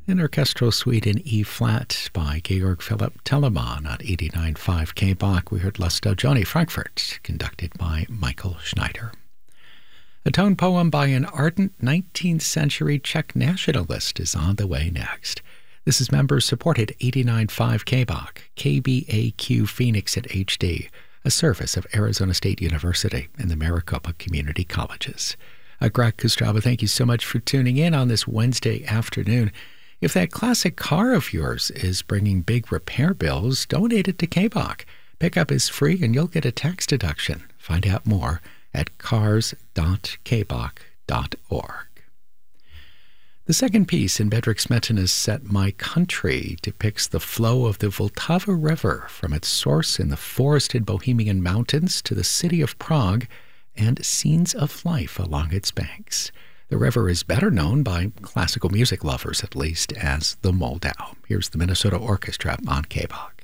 An orchestral suite in E-flat by Georg Philipp Telemann on 89.5 K-Bach. We heard La Stagione Frankfurt, conducted by Michael Schneider. A tone poem by an ardent 19th century Czech nationalist is on the way next. This is members-supported 89.5 K-Bach, KBAQ Phoenix at HD, a service of Arizona State University and the Maricopa Community Colleges. Greg Kostrava, thank you so much for tuning in on this Wednesday afternoon. If that classic car of yours is bringing big repair bills, donate it to K-Bach. Pickup is free and you'll get a tax deduction. Find out more at cars.kbach.org. The second piece in Bedřich Smetana's set My Country depicts the flow of the Vltava River from its source in the forested Bohemian mountains to the city of Prague and scenes of life along its banks. The river is better known by classical music lovers, at least, as the Moldau. Here's the Minnesota Orchestra on K-Bach.